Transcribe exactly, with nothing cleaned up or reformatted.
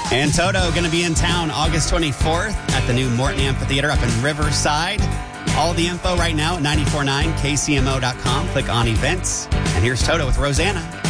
And Toto going to be in town August twenty-fourth at the new Morton Amphitheater up in Riverside. All the info right now at nine four nine K C M O dot com. Click on events. And here's Toto with Rosanna.